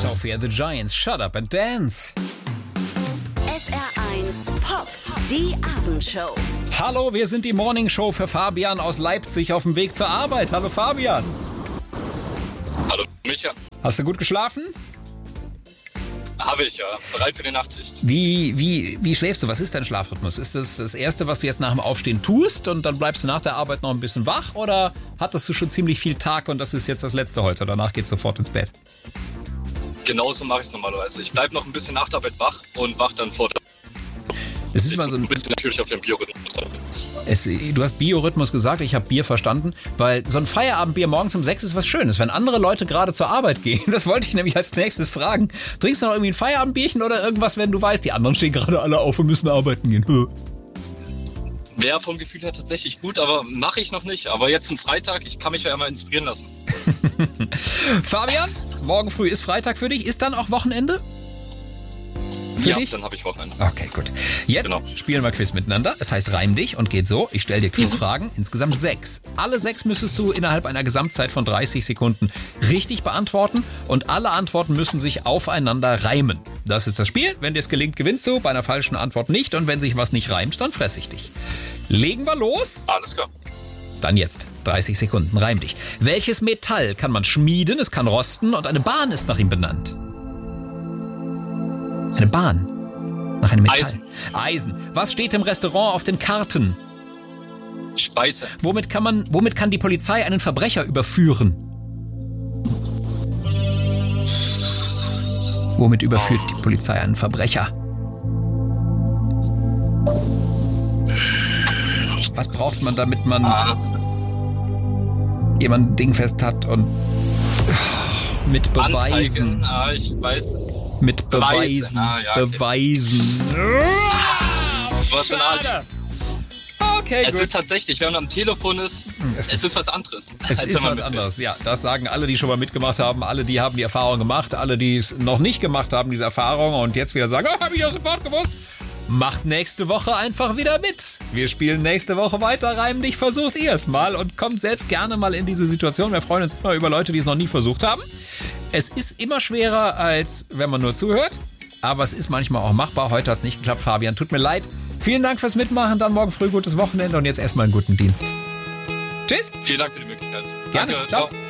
Sophie and the Giants, Shut Up and Dance. SR1 Pop, die Abendshow. Hallo, wir sind die Morning Show für Fabian aus Leipzig auf dem Weg zur Arbeit. Hallo Fabian. Hallo Micha. Hast du gut geschlafen? Habe ich, ja. Bereit für die Nachtschicht. Wie schläfst du? Was ist dein Schlafrhythmus? Ist das das Erste, was du jetzt nach dem Aufstehen tust und dann bleibst du nach der Arbeit noch ein bisschen wach? Oder hattest du schon ziemlich viel Tag und das ist jetzt das Letzte heute? Danach geht's sofort ins Bett. Genauso mache ich es normalerweise. Ich bleibe noch ein bisschen nach der Arbeit wach und wach dann vor der Es ist mal so ein bisschen natürlich auf den Biorhythmus. Du hast Biorhythmus gesagt, ich habe Bier verstanden, weil so ein Feierabendbier morgens um 6 ist was Schönes. Wenn andere Leute gerade zur Arbeit gehen, das wollte ich nämlich als nächstes fragen. Trinkst du noch irgendwie ein Feierabendbierchen oder irgendwas, wenn du weißt, die anderen stehen gerade alle auf und müssen arbeiten gehen? Wäre vom Gefühl her tatsächlich gut, aber mache ich noch nicht. Aber jetzt ein Freitag, ich kann mich ja immer inspirieren lassen. Fabian, morgen früh ist Freitag für dich. Ist dann auch Wochenende? Für dich? Dann habe ich Wochenende. Okay, gut. Jetzt spielen wir Quiz miteinander. Es heißt Reim dich und geht so. Ich stelle dir Quizfragen, insgesamt 6. Alle 6 müsstest du innerhalb einer Gesamtzeit von 30 Sekunden richtig beantworten und alle Antworten müssen sich aufeinander reimen. Das ist das Spiel. Wenn dir es gelingt, gewinnst du. Bei einer falschen Antwort nicht. Und wenn sich was nicht reimt, dann fresse ich dich. Legen wir los? Alles klar. Dann jetzt. 30 Sekunden. Reim dich. Welches Metall kann man schmieden, es kann rosten und eine Bahn ist nach ihm benannt? Eine Bahn. Nach einem Metall. Eisen. Was steht im Restaurant auf den Karten? Speise. Womit kann die Polizei einen Verbrecher überführen? Womit überführt die Polizei einen Verbrecher? Was braucht man, damit man jemanden dingfest hat und mit Beweisen? Anzeigen. Ich weiß. Mit Beweisen. Beweisen. Okay, es gut. ist tatsächlich, wenn man am Telefon ist, es ist was anderes. Es ist was anderes, ja. Das sagen alle, die schon mal mitgemacht haben. Alle, die haben die Erfahrung gemacht. Alle, die es noch nicht gemacht haben, diese Erfahrung. Und jetzt wieder sagen, habe ich ja sofort gewusst. Macht nächste Woche einfach wieder mit. Wir spielen nächste Woche weiter. Reim dich, versucht ihr es mal und kommt selbst gerne mal in diese Situation. Wir freuen uns immer über Leute, die es noch nie versucht haben. Es ist immer schwerer, als wenn man nur zuhört. Aber es ist manchmal auch machbar. Heute hat es nicht geklappt, Fabian. Tut mir leid. Vielen Dank fürs Mitmachen. Dann morgen früh gutes Wochenende und jetzt erstmal einen guten Dienst. Tschüss. Vielen Dank für die Möglichkeit. Gerne. Danke. Ciao.